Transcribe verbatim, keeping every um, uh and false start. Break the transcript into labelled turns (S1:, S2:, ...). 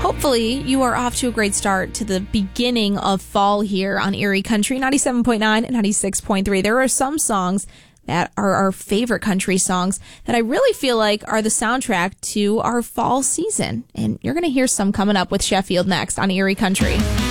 S1: Hopefully, you are off to a great start to the beginning of fall here on Erie Country, ninety-seven point nine and ninety-six point three. There are some songs that are our favorite country songs that I really feel like are the soundtrack to our fall season. And you're going to hear some coming up with Sheffield next on Erie Country.